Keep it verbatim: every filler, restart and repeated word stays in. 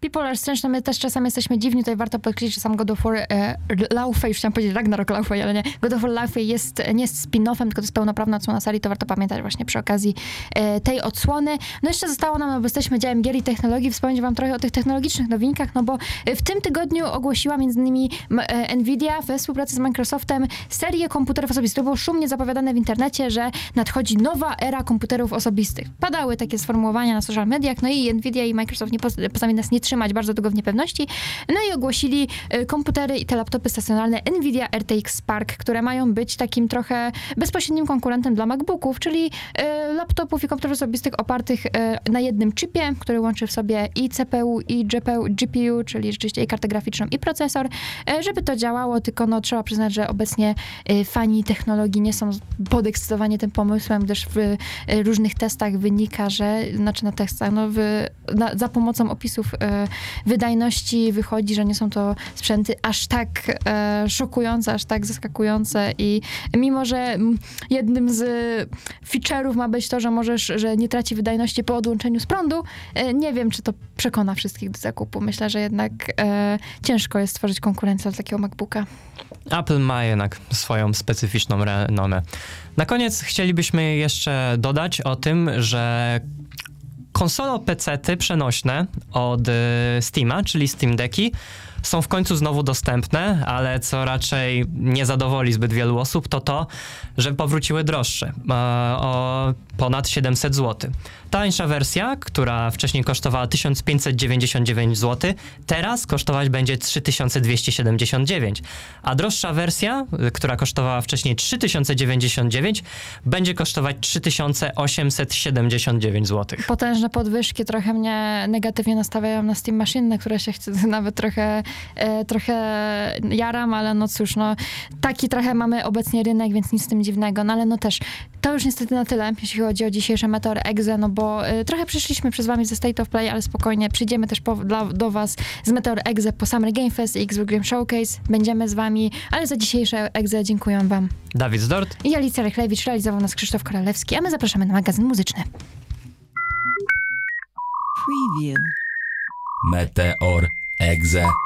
People Are Strange, no my też czasami jesteśmy dziwni, tutaj warto podkreślić, że sam God of War e, Laufey, już chciałam powiedzieć Ragnarok Laufey, ale nie, God of War Laufey jest, nie jest spin-offem, tylko to jest pełnoprawna odsłona serii, to warto pamiętać właśnie przy okazji e, tej odsłony. No jeszcze zostało nam, no bo jesteśmy działem gier i technologii, wspomnieć wam trochę o tych technologicznych nowinkach, no bo w tym tygodniu ogłosiła między innymi e, Nvidia we współpracy z Microsoftem serię komputerów osobistych. To było szumnie zapowiadane w internecie, że nadchodzi nowa era komputerów osobistych. Padały takie sformułowania na social mediach, no i Nvidia i Microsoft nie postanowili nas nie trzymać bardzo długo w niepewności, no i ogłosili y, komputery i te laptopy stacjonarne Nvidia R T X Spark, które mają być takim trochę bezpośrednim konkurentem dla MacBooków, czyli y, laptopów i komputerów osobistych opartych y, na jednym chipie, który łączy w sobie i C P U, i G P U, G P U, czyli rzeczywiście i kartę graficzną, i procesor, y, żeby to działało, tylko no trzeba przyznać, że obecnie y, fani technologii nie są podekscytowani tym pomysłem, gdyż w y, różnych testach wynika, że, znaczy na testach, no w, na, za pomocą opisów y, wydajności wychodzi, że nie są to sprzęty aż tak e, szokujące, aż tak zaskakujące i mimo, że jednym z feature'ów ma być to, że możesz, że nie traci wydajności po odłączeniu z prądu, e, nie wiem, czy to przekona wszystkich do zakupu. Myślę, że jednak e, ciężko jest stworzyć konkurencję dla takiego MacBooka. Apple ma jednak swoją specyficzną renomę. Na koniec chcielibyśmy jeszcze dodać o tym, że konsolo pecety przenośne od Steama, czyli Steam Decki, są w końcu znowu dostępne, ale co raczej nie zadowoli zbyt wielu osób, to to, że powróciły droższe, o ponad siedemset złotych. Tańsza wersja, która wcześniej kosztowała tysiąc pięćset dziewięćdziesiąt dziewięć złotych, teraz kosztować będzie trzy tysiące dwieście siedemdziesiąt dziewięć, a droższa wersja, która kosztowała wcześniej trzy tysiące dziewięćdziesiąt dziewięć, będzie kosztować trzy tysiące osiemset siedemdziesiąt dziewięć złotych. Potężne podwyżki trochę mnie negatywnie nastawiają na Steam Machine, na które się chcę nawet trochę, e, trochę jaram, ale no cóż, no taki trochę mamy obecnie rynek, więc nic z tym dziwnego, no ale no też to już niestety na tyle, jeśli chodzi o dzisiejsze Meteor Exe, no bo y, trochę przyszliśmy przez wami ze State of Play, ale spokojnie, przyjdziemy też po, dla, do was z Meteor Exe po Summer Game Fest i Xbox Game Showcase, będziemy z wami, ale za dzisiejsze Exe dziękuję wam. Dawid Zdort I Alicja Rechlewicz, realizował nas Krzysztof Koralewski, a my zapraszamy na magazyn muzyczny. Preview. Meteor Exe.